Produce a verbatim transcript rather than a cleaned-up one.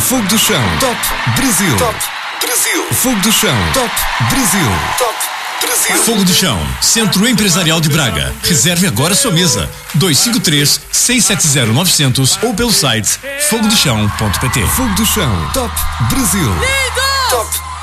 Fogo do Chão. Top Brasil. Top Brasil. Fogo do Chão. Top Brasil. Top Brasil. Fogo do Chão, Centro Empresarial de Braga. Reserve agora sua mesa. dois cinco três, seis sete zero, nove zero zero ou pelo site fogo do chão ponto pt. Fogo do Chão. Top Brasil. Lindo! Top